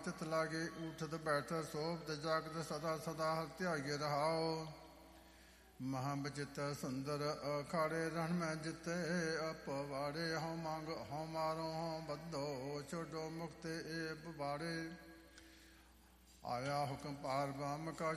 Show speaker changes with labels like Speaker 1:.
Speaker 1: ਚਿਤ ਲਾਗੇ ਊਠਤ ਬੈਠ ਸੋਭਤ ਜਾਗਤ ਸਦਾ ਸਦਾ ਹਰ ਧਿਆਈਏ ਰਹਾਓ। ਮਹਾਂ ਬਚਿੱਤਰ ਸੁੰਦਰ ਅਖਾੜੇ ਰਣ ਮੈਂ ਜਿੱਤੇ ਅਪਵਾੜੇ ਹਉ ਮੰਗ ਹਉ ਮਾਰੋ ਹਉ ਬੱਧੋ ਛੋਡੋ ਮੁਕਤੇ ਏ ਬਵਾੜੇ। ਆਇਆ ਹੁਕਮ ਪਾਰ ਬ੍ਰਹਮ ਕਾ